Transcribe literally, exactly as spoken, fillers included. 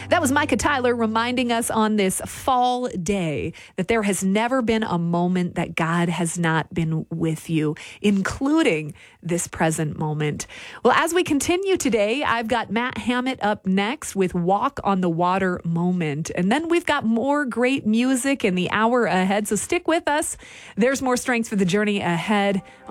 That was Micah Tyler reminding us on this fall day that there has never been a moment that God has not been with you, including this present moment. Well, as we continue today, I've got Matt Hammett up next with Walk on the Water Moment. And then we've got more great music in the hour ahead. So stick with us. There's more strength for the journey ahead.